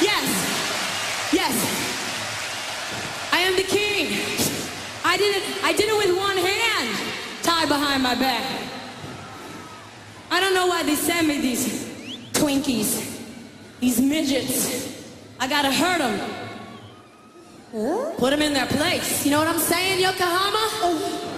Yes. Yes. I am the king. I did it with one hand tied behind my back. I don't know why they send me these Twinkies, these midgets. I gotta hurt them. Put them in their place. You know what I'm saying, Yokohama?